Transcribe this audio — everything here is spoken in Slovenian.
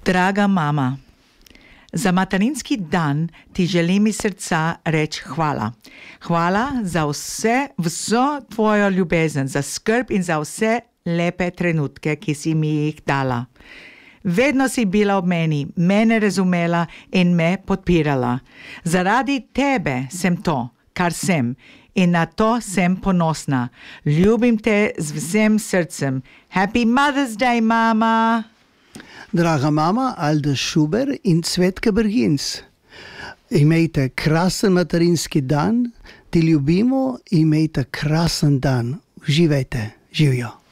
Draga mama, za materinski dan ti želim iz srca reči hvala. Hvala za vso tvojo ljubezen, za skrb in za vse lepe trenutke, ki si mi jih dala. Vedno si bila ob meni, mene razumela in me podpirala. Zaradi tebe sem to, kar sem, in na to sem ponosna. Ljubim te z vsem srcem. Happy Mother's Day, mama! Draga mama Alda Šuber in Cvetka Brginc, imejte krasen materinski dan, ti ljubimo, imejte krasen dan. Uživajte, živijo.